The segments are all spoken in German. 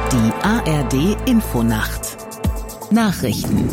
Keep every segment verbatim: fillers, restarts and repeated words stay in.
Die A R D-Infonacht. Nachrichten.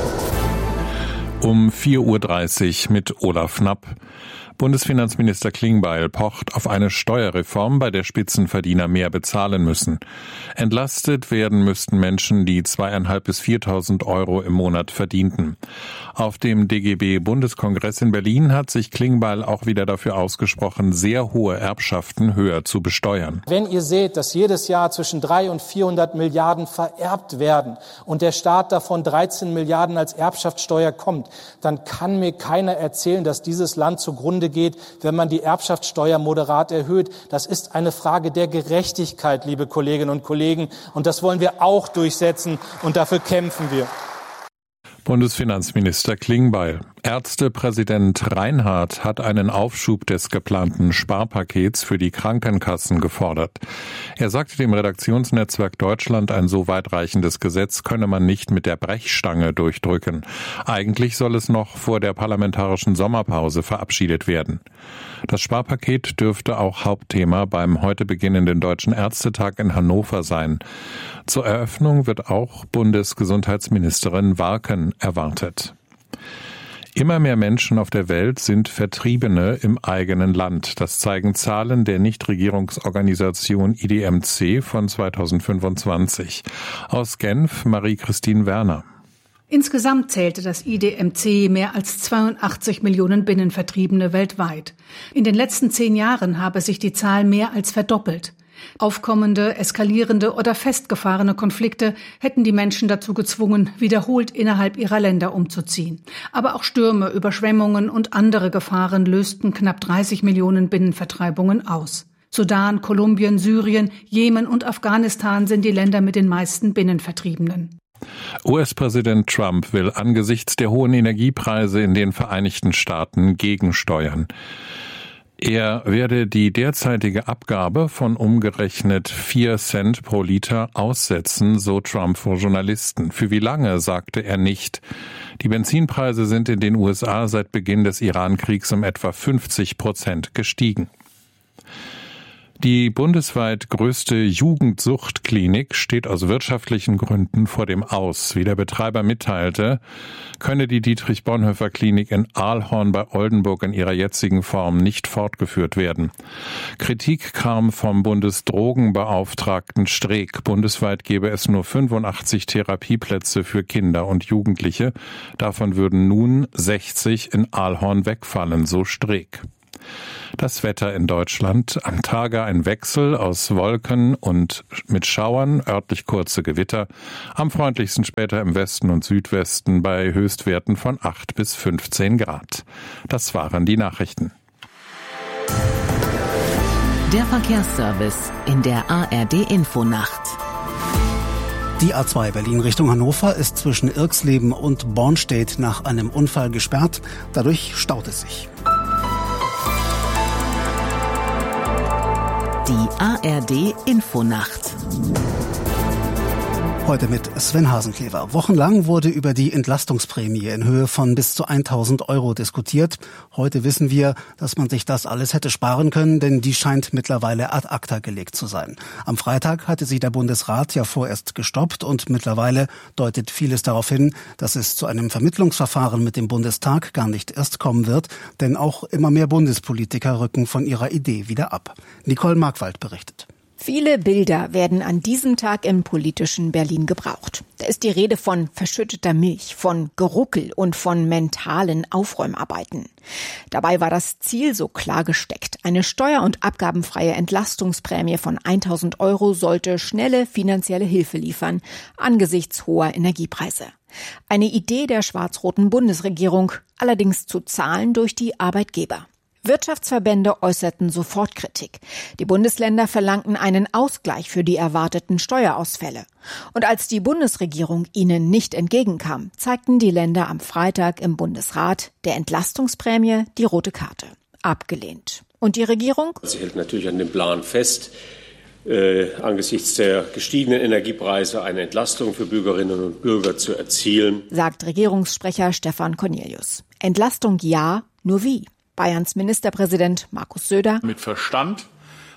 Um vier Uhr dreißig mit Olaf Knapp. Bundesfinanzminister Klingbeil pocht auf eine Steuerreform, bei der Spitzenverdiener mehr bezahlen müssen. Entlastet werden müssten Menschen, die zweieinhalb bis viertausend Euro im Monat verdienten. Auf dem D G B-Bundeskongress in Berlin hat sich Klingbeil auch wieder dafür ausgesprochen, sehr hohe Erbschaften höher zu besteuern. Wenn ihr seht, dass jedes Jahr zwischen dreihundert und vierhundert Milliarden vererbt werden und der Staat davon dreizehn Milliarden als Erbschaftssteuer kommt, dann kann mir keiner erzählen, dass dieses Land zugrunde geht, wenn man die Erbschaftssteuer moderat erhöht. Das ist eine Frage der Gerechtigkeit, liebe Kolleginnen und Kollegen. Und das wollen wir auch durchsetzen und dafür kämpfen wir. Bundesfinanzminister Klingbeil. Ärztepräsident Reinhardt hat einen Aufschub des geplanten Sparpakets für die Krankenkassen gefordert. Er sagte dem Redaktionsnetzwerk Deutschland, ein so weitreichendes Gesetz könne man nicht mit der Brechstange durchdrücken. Eigentlich soll es noch vor der parlamentarischen Sommerpause verabschiedet werden. Das Sparpaket dürfte auch Hauptthema beim heute beginnenden Deutschen Ärztetag in Hannover sein. Zur Eröffnung wird auch Bundesgesundheitsministerin Warken erwartet. Immer mehr Menschen auf der Welt sind Vertriebene im eigenen Land. Das zeigen Zahlen der Nichtregierungsorganisation I D M C von zweitausendfünfundzwanzig. Aus Genf Marie-Christine Werner. Insgesamt zählte das I D M C mehr als zweiundachtzig Millionen Binnenvertriebene weltweit. In den letzten zehn Jahren habe sich die Zahl mehr als verdoppelt. Aufkommende, eskalierende oder festgefahrene Konflikte hätten die Menschen dazu gezwungen, wiederholt innerhalb ihrer Länder umzuziehen. Aber auch Stürme, Überschwemmungen und andere Gefahren lösten knapp dreißig Millionen Binnenvertreibungen aus. Sudan, Kolumbien, Syrien, Jemen und Afghanistan sind die Länder mit den meisten Binnenvertriebenen. U S-Präsident Trump will angesichts der hohen Energiepreise in den Vereinigten Staaten gegensteuern. Er werde die derzeitige Abgabe von umgerechnet vier Cent pro Liter aussetzen, so Trump vor Journalisten. Für wie lange, sagte er nicht. Die Benzinpreise sind in den U S A seit Beginn des Iran-Kriegs um etwa fünfzig Prozent gestiegen. Die bundesweit größte Jugendsuchtklinik steht aus wirtschaftlichen Gründen vor dem Aus. Wie der Betreiber mitteilte, könne die Dietrich-Bonhoeffer-Klinik in Aalhorn bei Oldenburg in ihrer jetzigen Form nicht fortgeführt werden. Kritik kam vom Bundesdrogenbeauftragten Streeck. Bundesweit gäbe es nur fünfundachtzig Therapieplätze für Kinder und Jugendliche. Davon würden nun sechzig in Aalhorn wegfallen, so Streeck. Das Wetter in Deutschland. Am Tage ein Wechsel aus Wolken und mit Schauern, örtlich kurze Gewitter. Am freundlichsten später im Westen und Südwesten bei Höchstwerten von acht bis fünfzehn Grad. Das waren die Nachrichten. Der Verkehrsservice in der A R D-Infonacht. Die A zwei Berlin Richtung Hannover ist zwischen Irxleben und Bornstedt nach einem Unfall gesperrt. Dadurch staut es sich. Die A R D-Infonacht. Heute mit Sven Hasenklever. Wochenlang wurde über die Entlastungsprämie in Höhe von bis zu tausend Euro diskutiert. Heute wissen wir, dass man sich das alles hätte sparen können, denn die scheint mittlerweile ad acta gelegt zu sein. Am Freitag hatte sie der Bundesrat ja vorerst gestoppt und mittlerweile deutet vieles darauf hin, dass es zu einem Vermittlungsverfahren mit dem Bundestag gar nicht erst kommen wird, denn auch immer mehr Bundespolitiker rücken von ihrer Idee wieder ab. Nicole Markwald berichtet. Viele Bilder werden an diesem Tag im politischen Berlin gebraucht. Da ist die Rede von verschütteter Milch, von Geruckel und von mentalen Aufräumarbeiten. Dabei war das Ziel so klar gesteckt. Eine steuer- und abgabenfreie Entlastungsprämie von tausend Euro sollte schnelle finanzielle Hilfe liefern angesichts hoher Energiepreise. Eine Idee der schwarz-roten Bundesregierung, allerdings zu zahlen durch die Arbeitgeber. Wirtschaftsverbände äußerten sofort Kritik. Die Bundesländer verlangten einen Ausgleich für die erwarteten Steuerausfälle. Und als die Bundesregierung ihnen nicht entgegenkam, zeigten die Länder am Freitag im Bundesrat der Entlastungsprämie die rote Karte. Abgelehnt. Und die Regierung? Sie hält natürlich an dem Plan fest, äh, angesichts der gestiegenen Energiepreise eine Entlastung für Bürgerinnen und Bürger zu erzielen, sagt Regierungssprecher Stefan Cornelius. Entlastung ja, nur wie? Bayerns Ministerpräsident Markus Söder. Mit Verstand,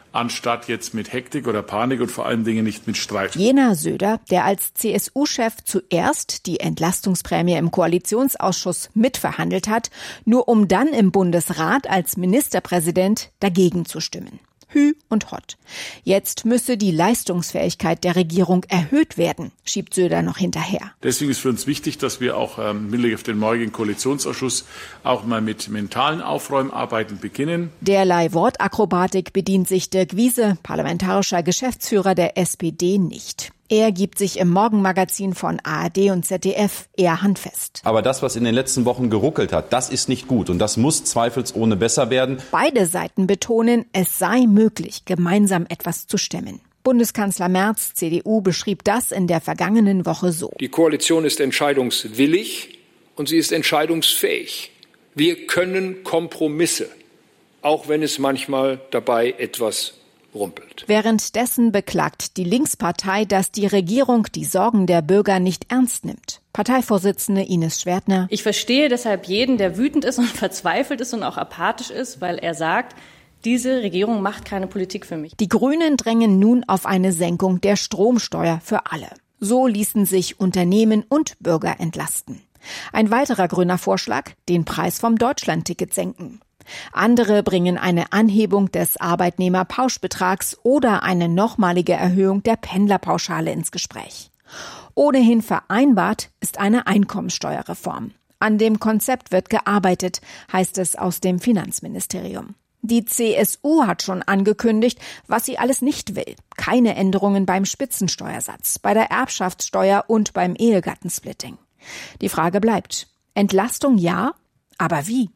anstatt jetzt mit Hektik oder Panik und vor allen Dingen nicht mit Streit. Jener Söder, der als C S U-Chef zuerst die Entlastungsprämie im Koalitionsausschuss mitverhandelt hat, nur um dann im Bundesrat als Ministerpräsident dagegen zu stimmen. Hü und Hott. Jetzt müsse die Leistungsfähigkeit der Regierung erhöht werden, schiebt Söder noch hinterher. Deswegen ist für uns wichtig, dass wir auch ähm, mit Blick auf den morgigen Koalitionsausschuss auch mal mit mentalen Aufräumarbeiten beginnen. Derlei Wortakrobatik bedient sich Dirk Wiese, parlamentarischer Geschäftsführer der S P D, nicht. Er gibt sich im Morgenmagazin von A R D und Z D F eher handfest. Aber das, was in den letzten Wochen geruckelt hat, das ist nicht gut und das muss zweifelsohne besser werden. Beide Seiten betonen, es sei möglich, gemeinsam etwas zu stemmen. Bundeskanzler Merz, C D U, beschrieb das in der vergangenen Woche so. Die Koalition ist entscheidungswillig und sie ist entscheidungsfähig. Wir können Kompromisse, auch wenn es manchmal dabei etwas rumpelt. Währenddessen beklagt die Linkspartei, dass die Regierung die Sorgen der Bürger nicht ernst nimmt. Parteivorsitzende Ines Schwertner. Ich verstehe deshalb jeden, der wütend ist und verzweifelt ist und auch apathisch ist, weil er sagt, diese Regierung macht keine Politik für mich. Die Grünen drängen nun auf eine Senkung der Stromsteuer für alle. So ließen sich Unternehmen und Bürger entlasten. Ein weiterer grüner Vorschlag, den Preis vom Deutschlandticket senken. Andere bringen eine Anhebung des Arbeitnehmerpauschbetrags oder eine nochmalige Erhöhung der Pendlerpauschale ins Gespräch. Ohnehin vereinbart ist eine Einkommensteuerreform. An dem Konzept wird gearbeitet, heißt es aus dem Finanzministerium. Die C S U hat schon angekündigt, was sie alles nicht will. Keine Änderungen beim Spitzensteuersatz, bei der Erbschaftssteuer und beim Ehegattensplitting. Die Frage bleibt: Entlastung ja, aber wie?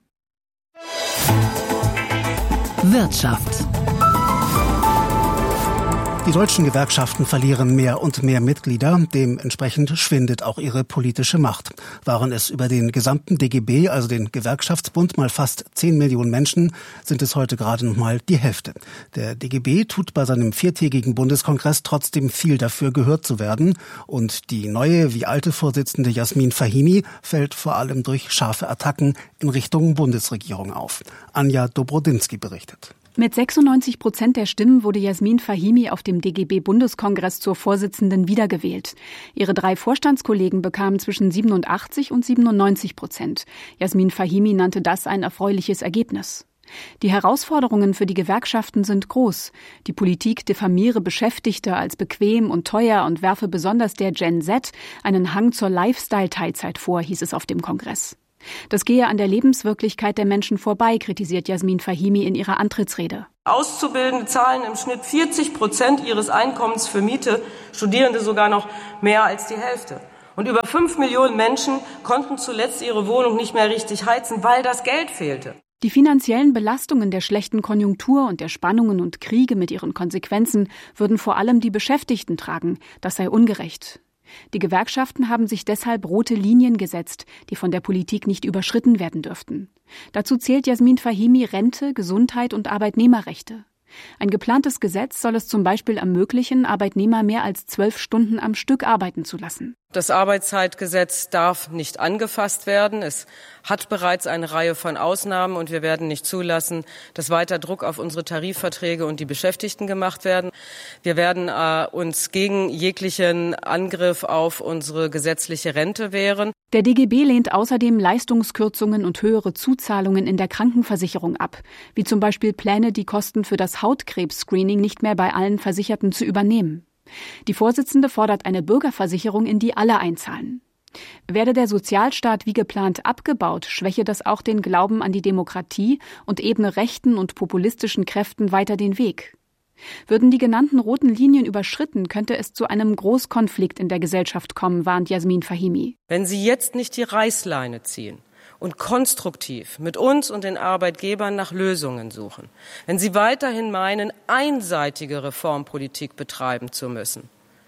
Wirtschaft. Die deutschen Gewerkschaften verlieren mehr und mehr Mitglieder, dementsprechend schwindet auch ihre politische Macht. Waren es über den gesamten D G B, also den Gewerkschaftsbund, mal fast zehn Millionen Menschen, sind es heute gerade noch mal die Hälfte. Der D G B tut bei seinem viertägigen Bundeskongress trotzdem viel dafür, gehört zu werden. Und die neue wie alte Vorsitzende Jasmin Fahimi fällt vor allem durch scharfe Attacken in Richtung Bundesregierung auf. Anja Dobrodinsky berichtet. Mit sechsundneunzig Prozent der Stimmen wurde Jasmin Fahimi auf dem D G B-Bundeskongress zur Vorsitzenden wiedergewählt. Ihre drei Vorstandskollegen bekamen zwischen siebenundachtzig und siebenundneunzig Prozent. Jasmin Fahimi nannte das ein erfreuliches Ergebnis. Die Herausforderungen für die Gewerkschaften sind groß. Die Politik diffamiere Beschäftigte als bequem und teuer und werfe besonders der Gen Z einen Hang zur Lifestyle-Teilzeit vor, hieß es auf dem Kongress. Das gehe an der Lebenswirklichkeit der Menschen vorbei, kritisiert Jasmin Fahimi in ihrer Antrittsrede. Auszubildende zahlen im Schnitt vierzig Prozent ihres Einkommens für Miete, Studierende sogar noch mehr als die Hälfte. Und über fünf Millionen Menschen konnten zuletzt ihre Wohnung nicht mehr richtig heizen, weil das Geld fehlte. Die finanziellen Belastungen der schlechten Konjunktur und der Spannungen und Kriege mit ihren Konsequenzen würden vor allem die Beschäftigten tragen. Das sei ungerecht. Die Gewerkschaften haben sich deshalb rote Linien gesetzt, die von der Politik nicht überschritten werden dürften. Dazu zählt Jasmin Fahimi Rente, Gesundheit und Arbeitnehmerrechte. Ein geplantes Gesetz soll es zum Beispiel ermöglichen, Arbeitnehmer mehr als zwölf Stunden am Stück arbeiten zu lassen. Das Arbeitszeitgesetz darf nicht angefasst werden. Es hat bereits eine Reihe von Ausnahmen und wir werden nicht zulassen, dass weiter Druck auf unsere Tarifverträge und die Beschäftigten gemacht werden. Wir werden äh, uns gegen jeglichen Angriff auf unsere gesetzliche Rente wehren. Der D G B lehnt außerdem Leistungskürzungen und höhere Zuzahlungen in der Krankenversicherung ab, wie zum Beispiel Pläne, die Kosten für das Hautkrebs-Screening nicht mehr bei allen Versicherten zu übernehmen. Die Vorsitzende fordert eine Bürgerversicherung, in die alle einzahlen. Werde der Sozialstaat wie geplant abgebaut, schwäche das auch den Glauben an die Demokratie und ebne rechten und populistischen Kräften weiter den Weg. Würden die genannten roten Linien überschritten, könnte es zu einem Großkonflikt in der Gesellschaft kommen, warnt Jasmin Fahimi. Wenn Sie jetzt nicht die Reißleine ziehen und konstruktiv mit uns und den Arbeitgebern nach Lösungen suchen, wenn Sie weiterhin meinen, einseitige Reformpolitik betreiben zu müssen,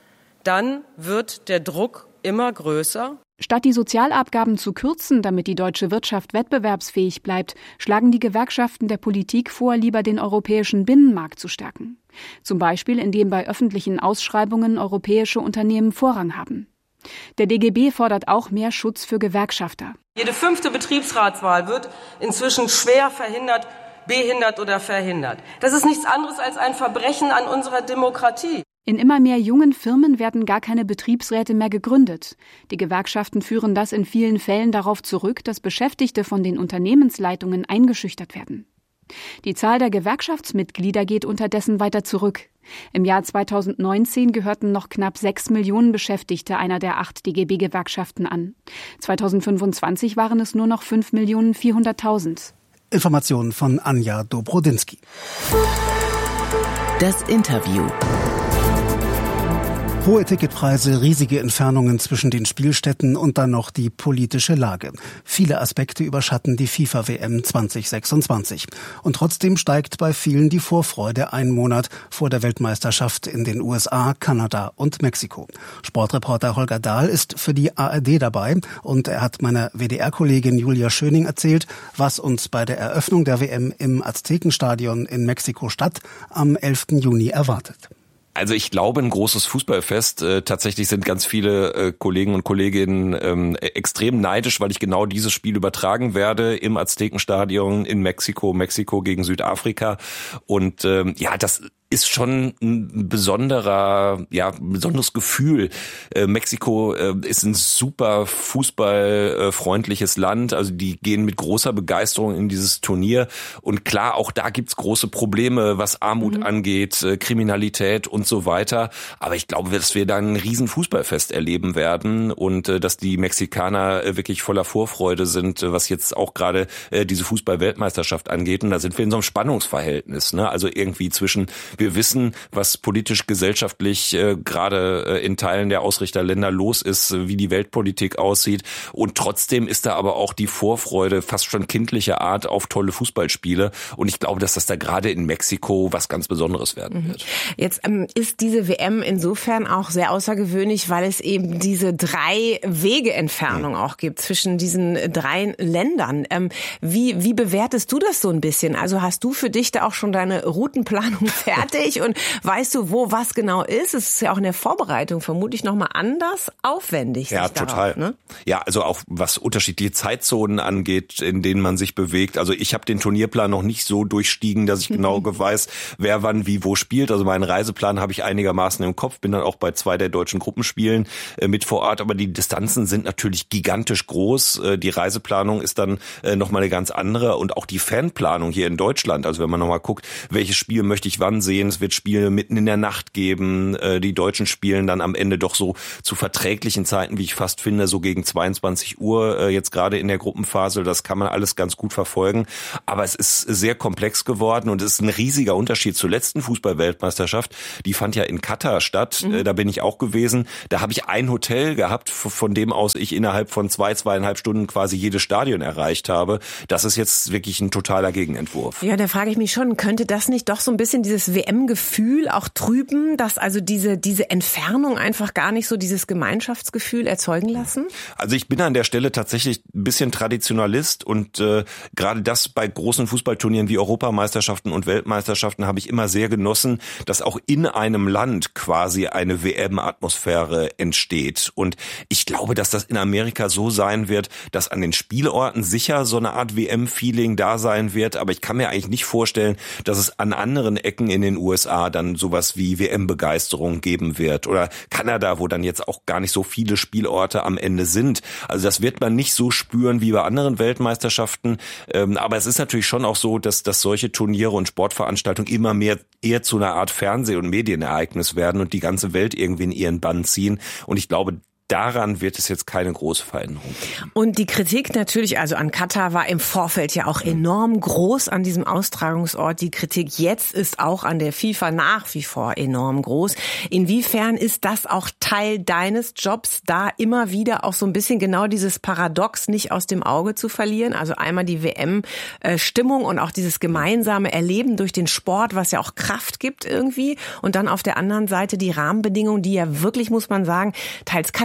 dann wird der Druck immer größer. Statt die Sozialabgaben zu kürzen, damit die deutsche Wirtschaft wettbewerbsfähig bleibt, schlagen die Gewerkschaften der Politik vor, lieber den europäischen Binnenmarkt zu stärken. Zum Beispiel, indem bei öffentlichen Ausschreibungen europäische Unternehmen Vorrang haben. Der D G B fordert auch mehr Schutz für Gewerkschafter. Jede fünfte Betriebsratswahl wird inzwischen schwer verhindert behindert oder verhindert. Das ist nichts anderes als ein Verbrechen an unserer Demokratie. In immer mehr jungen Firmen werden gar keine Betriebsräte mehr gegründet. Die Gewerkschaften führen das in vielen Fällen darauf zurück, dass Beschäftigte von den Unternehmensleitungen eingeschüchtert werden. Die Zahl der Gewerkschaftsmitglieder geht unterdessen weiter zurück. Im Jahr zweitausendneunzehn gehörten noch knapp sechs Millionen Beschäftigte einer der acht D G B-Gewerkschaften an. zweitausendfünfundzwanzig waren es nur noch fünf Millionen vierhunderttausend. Informationen von Anja Dobrodinsky. Das Interview. Hohe Ticketpreise, riesige Entfernungen zwischen den Spielstätten und dann noch die politische Lage. Viele Aspekte überschatten die FIFA-W M zwanzig sechsundzwanzig. Und trotzdem steigt bei vielen die Vorfreude einen Monat vor der Weltmeisterschaft in den U S A, Kanada und Mexiko. Sportreporter Holger Dahl ist für die A R D dabei und er hat meiner W D R-Kollegin Julia Schöning erzählt, was uns bei der Eröffnung der W M im Aztekenstadion in Mexiko-Stadt am elften Juni erwartet. Also ich glaube, ein großes Fußballfest. Äh, tatsächlich sind ganz viele äh, Kollegen und Kolleginnen ähm, extrem neidisch, weil ich genau dieses Spiel übertragen werde im Aztekenstadion in Mexiko, Mexiko gegen Südafrika. Und ähm, ja, das ist schon ein besonderer, ja, ein besonderes Gefühl. Äh, Mexiko äh, ist ein super fußballfreundliches Land. Also die gehen mit großer Begeisterung in dieses Turnier. Und klar, auch da gibt's große Probleme, was Armut mhm. angeht, äh, Kriminalität und so weiter. Aber ich glaube, dass wir da ein riesen Fußballfest erleben werden und äh, dass die Mexikaner äh, wirklich voller Vorfreude sind, äh, was jetzt auch gerade äh, diese Fußball-Weltmeisterschaft angeht. Und da sind wir in so einem Spannungsverhältnis, ne? Also irgendwie zwischen wir wissen, was politisch, gesellschaftlich äh, gerade äh, in Teilen der Ausrichterländer los ist, äh, wie die Weltpolitik aussieht. Und trotzdem ist da aber auch die Vorfreude fast schon kindlicher Art auf tolle Fußballspiele. Und ich glaube, dass das da gerade in Mexiko was ganz Besonderes werden mhm. wird. Jetzt ähm, ist diese W M insofern auch sehr außergewöhnlich, weil es eben diese drei Wegeentfernung mhm. auch gibt zwischen diesen drei Ländern. Ähm, wie, wie bewertest du das so ein bisschen? Also hast du für dich da auch schon deine Routenplanung fertig? Und weißt du, wo was genau ist? Es ist ja auch in der Vorbereitung vermutlich nochmal anders aufwendig. Ja, total. Darauf, ne? Ja, also auch was unterschiedliche Zeitzonen angeht, in denen man sich bewegt. Also ich habe den Turnierplan noch nicht so durchstiegen, dass ich genau weiß, wer wann wie wo spielt. Also meinen Reiseplan habe ich einigermaßen im Kopf. Bin dann auch bei zwei der deutschen Gruppenspielen äh, mit vor Ort. Aber die Distanzen sind natürlich gigantisch groß. Äh, die Reiseplanung ist dann äh, nochmal eine ganz andere. Und auch die Fanplanung hier in Deutschland. Also wenn man nochmal guckt, welches Spiel möchte ich wann sehen. Es wird Spiele mitten in der Nacht geben. Die Deutschen spielen dann am Ende doch so zu verträglichen Zeiten, wie ich fast finde, so gegen zweiundzwanzig Uhr, jetzt gerade in der Gruppenphase. Das kann man alles ganz gut verfolgen. Aber es ist sehr komplex geworden und es ist ein riesiger Unterschied zur letzten Fußball-Weltmeisterschaft. Die fand ja in Katar statt. Mhm. Da bin ich auch gewesen. Da habe ich ein Hotel gehabt, von dem aus ich innerhalb von zwei, zweieinhalb Stunden quasi jedes Stadion erreicht habe. Das ist jetzt wirklich ein totaler Gegenentwurf. Ja, da frage ich mich schon, könnte das nicht doch so ein bisschen dieses W M-Gefühl auch trüben, dass also diese diese Entfernung einfach gar nicht so dieses Gemeinschaftsgefühl erzeugen lassen? Also ich bin an der Stelle tatsächlich ein bisschen Traditionalist und äh, gerade das bei großen Fußballturnieren wie Europameisterschaften und Weltmeisterschaften habe ich immer sehr genossen, dass auch in einem Land quasi eine W M-Atmosphäre entsteht. Und ich glaube, dass das in Amerika so sein wird, dass an den Spielorten sicher so eine Art W M-Feeling da sein wird, aber ich kann mir eigentlich nicht vorstellen, dass es an anderen Ecken in den U S A dann sowas wie W M-Begeisterung geben wird. Oder Kanada, wo dann jetzt auch gar nicht so viele Spielorte am Ende sind. Also das wird man nicht so spüren wie bei anderen Weltmeisterschaften. Aber es ist natürlich schon auch so, dass, dass solche Turniere und Sportveranstaltungen immer mehr eher zu einer Art Fernseh- und Medienereignis werden und die ganze Welt irgendwie in ihren Bann ziehen. Und ich glaube, daran wird es jetzt keine große Veränderung geben. Und die Kritik natürlich, also an Katar war im Vorfeld ja auch enorm groß an diesem Austragungsort. Die Kritik jetzt ist auch an der FIFA nach wie vor enorm groß. Inwiefern ist das auch Teil deines Jobs, da immer wieder auch so ein bisschen genau dieses Paradox nicht aus dem Auge zu verlieren? Also einmal die W M-Stimmung und auch dieses gemeinsame Erleben durch den Sport, was ja auch Kraft gibt irgendwie. Und dann auf der anderen Seite die Rahmenbedingungen, die ja wirklich, muss man sagen, teils katastrophal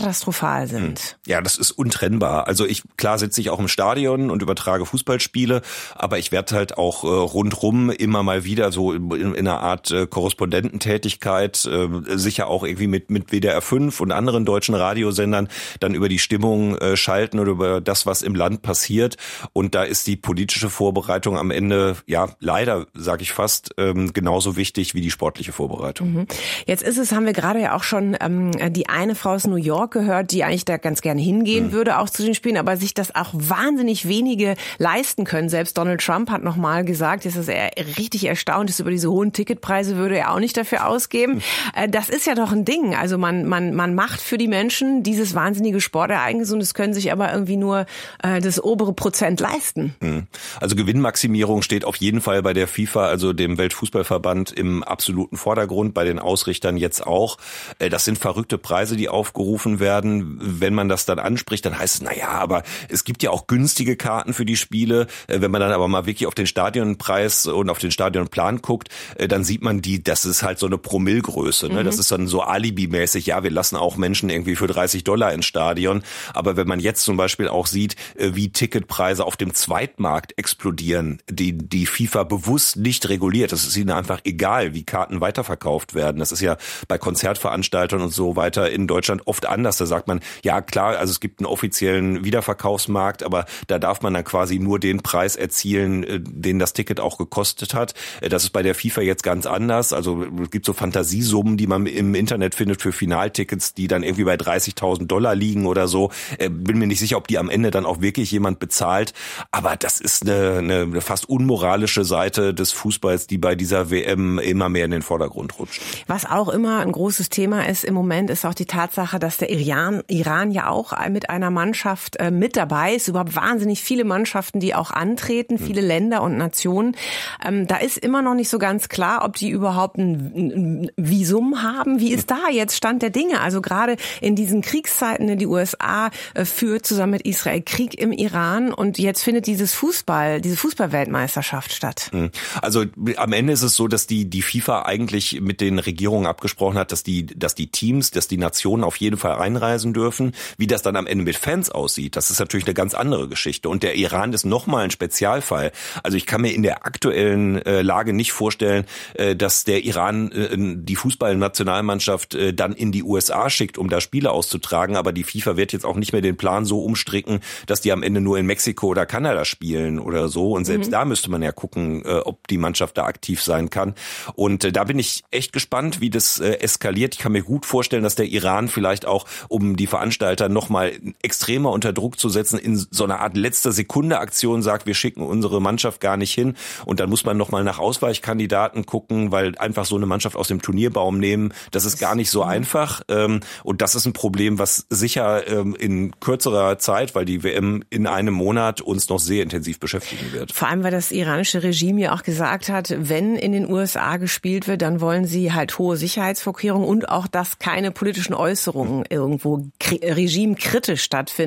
katastrophal sind. Ja, das ist untrennbar. Also ich, klar sitze ich auch im Stadion und übertrage Fußballspiele, aber ich werde halt auch äh, rundrum immer mal wieder so in, in einer Art äh, Korrespondententätigkeit, äh, sicher auch irgendwie mit, mit W D R fünf und anderen deutschen Radiosendern dann über die Stimmung äh, schalten oder über das, was im Land passiert. Und da ist die politische Vorbereitung am Ende, ja, leider, sage ich fast, ähm, genauso wichtig wie die sportliche Vorbereitung. Mhm. Jetzt ist es, haben wir gerade ja auch schon ähm, die eine Frau aus New York gehört, die eigentlich da ganz gerne hingehen mhm. würde, auch zu den Spielen, aber sich das auch wahnsinnig wenige leisten können. Selbst Donald Trump hat nochmal gesagt, dass er richtig erstaunt ist über diese hohen Ticketpreise, würde er auch nicht dafür ausgeben. Mhm. Äh, das ist ja doch ein Ding. Also man, man, man macht für die Menschen dieses wahnsinnige Sportereignis und es können sich aber irgendwie nur äh, das obere Prozent leisten. Mhm. Also Gewinnmaximierung steht auf jeden Fall bei der FIFA, also dem Weltfußballverband, im absoluten Vordergrund, bei den Ausrichtern jetzt auch. Das sind verrückte Preise, die aufgerufen werden. Wenn man das dann anspricht, dann heißt es, na ja, aber es gibt ja auch günstige Karten für die Spiele. Wenn man dann aber mal wirklich auf den Stadionpreis und auf den Stadionplan guckt, dann sieht man die, das ist halt so eine Promillgröße. Ne? Mhm. Das ist dann so alibimäßig, ja, wir lassen auch Menschen irgendwie für dreißig Dollar ins Stadion. Aber wenn man jetzt zum Beispiel auch sieht, wie Ticketpreise auf dem Zweitmarkt explodieren, die die FIFA bewusst nicht reguliert, das ist ihnen einfach egal, wie Karten weiterverkauft werden. Das ist ja bei Konzertveranstaltern und so weiter in Deutschland oft anders. Da sagt man, ja klar, also es gibt einen offiziellen Wiederverkaufsmarkt, aber da darf man dann quasi nur den Preis erzielen, den das Ticket auch gekostet hat. Das ist bei der FIFA jetzt ganz anders. Also es gibt so Fantasiesummen, die man im Internet findet für Finaltickets, die dann irgendwie bei dreißigtausend Dollar liegen oder so. Bin mir nicht sicher, ob die am Ende dann auch wirklich jemand bezahlt. Aber das ist eine, eine fast unmoralische Seite des Fußballs, die bei dieser W M immer mehr in den Vordergrund rutscht. Was auch immer ein großes Thema ist im Moment, ist auch die Tatsache, dass der Iran, Iran ja auch mit einer Mannschaft äh, mit dabei ist. Überhaupt wahnsinnig viele Mannschaften, die auch antreten, viele Länder und Nationen. Ähm, da ist immer noch nicht so ganz klar, ob die überhaupt ein, ein Visum haben. Wie ist da jetzt Stand der Dinge? Also gerade in diesen Kriegszeiten, die U S A äh, führt zusammen mit Israel Krieg im Iran und jetzt findet dieses Fußball, diese Fußballweltmeisterschaft statt. Also am Ende ist es so, dass die die FIFA eigentlich mit den Regierungen abgesprochen hat, dass die dass die Teams, dass die Nationen auf jeden Fall einreisen dürfen. Wie das dann am Ende mit Fans aussieht, das ist natürlich eine ganz andere Geschichte. Und der Iran ist nochmal ein Spezialfall. Also ich kann mir in der aktuellen äh, Lage nicht vorstellen, äh, dass der Iran äh, die Fußballnationalmannschaft äh, dann in die U S A schickt, um da Spiele auszutragen. Aber die FIFA wird jetzt auch nicht mehr den Plan so umstricken, dass die am Ende nur in Mexiko oder Kanada spielen oder so. Und selbst mhm. da müsste man ja gucken, äh, ob die Mannschaft da aktiv sein kann. Und äh, da bin ich echt gespannt, wie das äh, eskaliert. Ich kann mir gut vorstellen, dass der Iran vielleicht auch, um die Veranstalter nochmal extremer unter Druck zu setzen, in so einer Art letzter Sekunde Aktion sagt, wir schicken unsere Mannschaft gar nicht hin. Und dann muss man nochmal nach Ausweichkandidaten gucken, weil einfach so eine Mannschaft aus dem Turnierbaum nehmen, das ist gar nicht so einfach. Ähm, und das ist ein Problem, was sicher ähm, in kürzerer Zeit, weil die W M in einem Monat uns noch sehr intensiv beschäftigen wird. Vor allem, weil das iranische Regime ja auch gesagt hat, wenn in den U S A gespielt wird, dann wollen sie halt hohe Sicherheitsvorkehrungen und auch, dass keine politischen Äußerungen irgendwo regimekritisch stattfinden.